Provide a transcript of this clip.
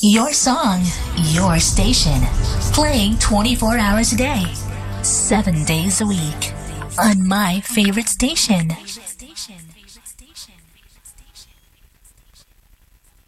Your song, your station. Playing 24 hours a day, 7 days a week. On my favorite station.